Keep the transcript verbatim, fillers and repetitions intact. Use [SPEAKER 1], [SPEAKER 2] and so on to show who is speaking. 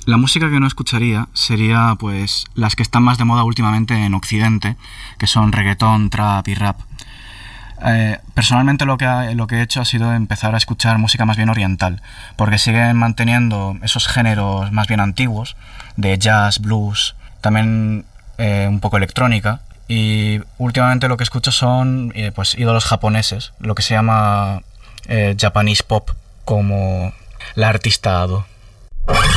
[SPEAKER 1] La música que no escucharía sería pues las que están más de moda últimamente en Occidente, que son reggaetón, trap y rap. Eh, personalmente lo que, ha, lo que he hecho ha sido empezar a escuchar música más bien oriental, porque siguen manteniendo esos géneros más bien antiguos, de jazz, blues, también eh, un poco electrónica, y últimamente lo que escucho son eh, pues ídolos japoneses, lo que se llama eh, Japanese pop, como la artista Ado.